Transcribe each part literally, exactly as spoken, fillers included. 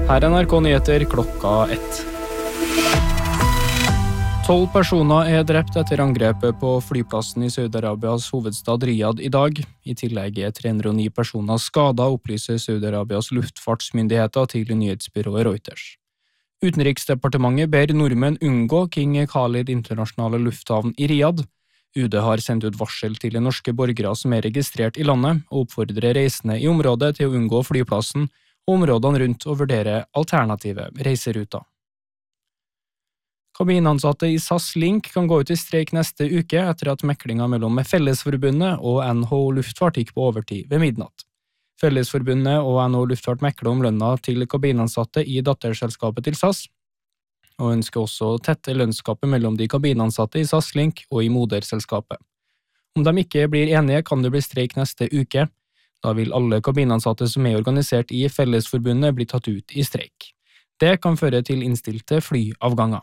Her er N R K Nyheter klokka ett. Tolv personer er drept etter angrepet på flyplassen i Saudi-Arabias hovedstad Riyadh i dag. I tillegg er tre hundre og ni personer skadet, opplyser Saudi-Arabias luftfartsmyndigheter til nyhetsbyrået Reuters. Utenriksdepartementet ber nordmenn unngå King Khalid internasjonale lufthavn i Riyadh. U D har sendt ut varsel til norske borgere som er registrert i landet, og oppfordrer reisende i området til å unngå flyplassen og områdene rundt og vurdere alternative reiseruter. Kabinansatte i SAS Link kan gå ut i streik neste uke etter at meklingen mellom Fellesforbundet og N H O Luftfart gikk på overtid ved midnatt. Fellesforbundet og N H O Luftfart mekler om lønna til kabinansatte i datterselskapet til SAS, og ønsker også å tette lønnsgapet mellom de kabinansatte i SAS Link og i moderselskapet. Om de ikke blir enige, kan det bli streik neste uke. Da vil alle kabinansatte som er organisert i Fellesforbundet bli tatt ut i streik. Det kan føre til innstilte flyavganger.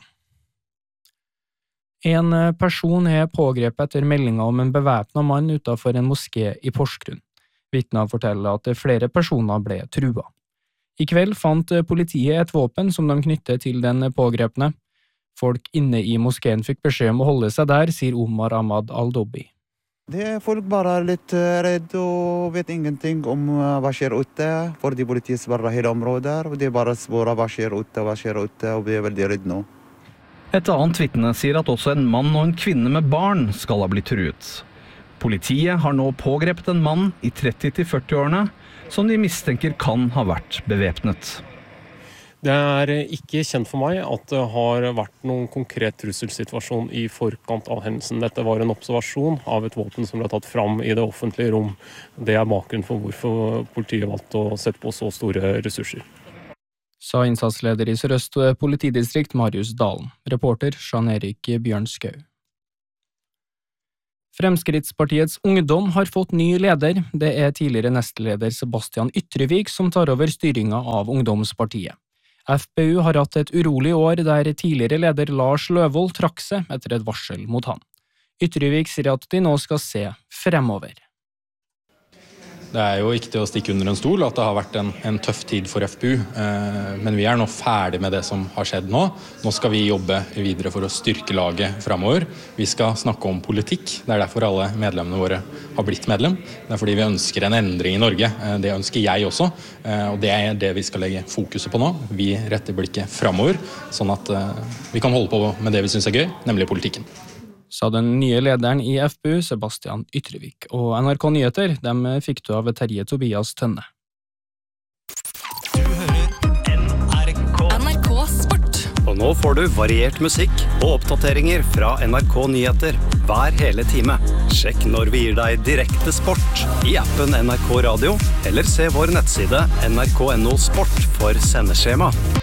En person er pågrepet etter meldinger om en bevæpnet mann utenfor en moské i Porsgrunn. Vitner forteller at flere personer ble trua. I kveld fant politiet et våpen som de knyttet til den pågrepne. Folk inne i moskeen fikk beskjed om å holde seg der, sier Omar Ahmad Al-Dobbi. Det er folk bare litt redd og vet ingenting om hva skjer ute, fordi politiet svarer hele området, og det er bare spørre hva skjer ute, hva skjer ute, og vi er veldig redde nå. Et annet vitne sier at også en mann og en kvinne med barn skal ha blitt truet. Politiet har nå pågrepet en mann i tretti til førti-årene, som de mistenker kan ha vært bevæpnet. Det er ikke kjent for meg at det har vært noen konkret trusselsituasjon i forkant av hendelsen. Dette var en observasjon av et våpen som ble tatt fram i det offentlige rom. Det er bakgrunnen for hvorfor politiet valgte å sette på så store ressurser. Sa innsatsleder i Sør-Øst politidistrikt Marius Dalen. Reporter Jean-Erik Bjørnskau. Fremskrittspartiets ungdom har fått ny leder. Det er tidligere nestleder Sebastian Ytrevik som tar over styringen av ungdomspartiet. F P U har hatt et urolig år der tidligere leder Lars Løvold trakk seg etter et varsel mot han. Ytrevik sier at de nå skal se fremover. Det er jo ikke til å stikke under en stol at det har vært en, en tøff tid for F P U, eh, men vi er nå ferdig med det som har skjedd nå. Nå skal vi jobbe videre for å styrke laget fremover. Vi skal snakke om politikk, det er derfor alle medlemmene våre har blitt medlem. Det er fordi vi ønsker en endring i Norge, eh, det ønsker jeg også, eh, og det er det vi skal legge fokuset på nå. Vi retter blikket fremover, sånn at eh, vi kan holde på med det vi synes er gøy, nemlig politikken. Sa den nye lederen i F P U, Sebastian Ytrevik. Og N R K Nyheter, dem fikk du av Terje Tobias Tønne. Du hører N R K. N R K Sport. Og nå får du variert musikk og oppdateringer fra N R K Nyheter hver hele time. Sjekk når vi gir deg direkte sport i appen N R K Radio, eller se vår nettside N R K punktum no sport for sendeskjema.